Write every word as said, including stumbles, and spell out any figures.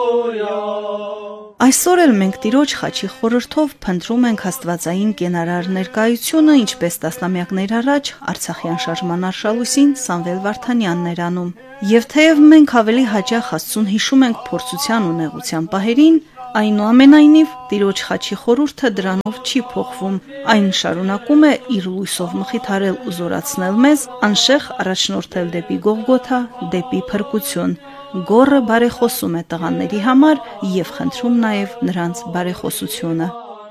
Այսօր էլ մենք Տիրոջ խաչի խորհրդով փնտրում ենք աստվածային կենարար ներկայությունը, ինչպես տասնամյակներ առաջ Արցախյան շարժման արշալույսին Սամվել Վարդանյանն էր անում։ Եվ թեև մենք ավելի հաճախ Աստծուն հիշում ենք փորձության ու նեղության պահերին, այնուամենայնիվ Տիրոջ խաչի խորհուրդը դրանով չի փոխվում։ Այն շարունակում է իր լույսով մխիթարել ու զորացնել մեզ, անշեղ առաջնորդել դեպի Գողգոթա, դեպի փրկություն։ Գոռը բարեխոսում է տղաների համար եւ խնդրում նաեւ նրանց բարեխոսությունը։